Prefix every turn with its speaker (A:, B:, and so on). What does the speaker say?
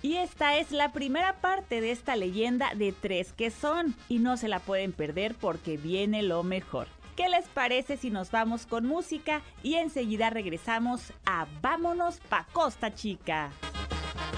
A: Y esta es la primera parte de esta leyenda de 3 que son, y no se la pueden perder porque viene lo mejor. ¿Qué les parece si nos vamos con música y enseguida regresamos a Vámonos pa' Costa Chica?